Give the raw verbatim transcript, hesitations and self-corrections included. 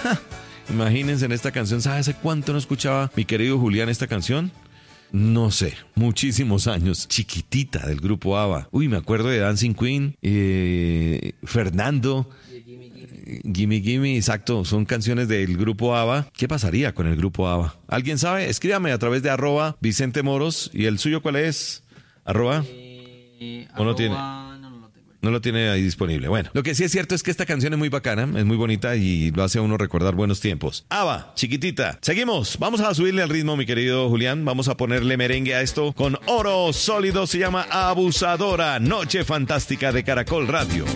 Imagínense en esta canción. ¿Sabe hace cuánto no escuchaba mi querido Julián esta canción? No sé, muchísimos años. Chiquitita, del grupo ABBA. Uy, me acuerdo de Dancing Queen, eh, Fernando, Gimme Gimme, exacto, son canciones del grupo ABBA. ¿Qué pasaría con el grupo ABBA? ¿Alguien sabe? Escríbame a través de arroba Vicente Moros. ¿Y el suyo cuál es? ¿Arroba? Eh, ¿O no tiene? No lo tiene ahí disponible. Bueno, lo que sí es cierto es que esta canción es muy bacana, es muy bonita y lo hace a uno recordar buenos tiempos. ABBA, Chiquitita. Seguimos. Vamos a subirle al ritmo, mi querido Julián. Vamos a ponerle merengue a esto con Oro Sólido. Se llama Abusadora. Noche Fantástica de Caracol Radio.